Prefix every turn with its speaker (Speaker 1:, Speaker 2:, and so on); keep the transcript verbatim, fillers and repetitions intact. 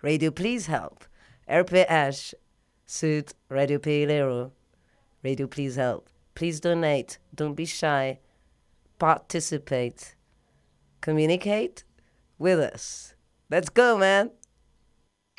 Speaker 1: Radio Please Help. R P S Suit Radio Peilero. Radio Please Help. Please donate. Don't be shy. Participate. Communicate with us. Let's go, man.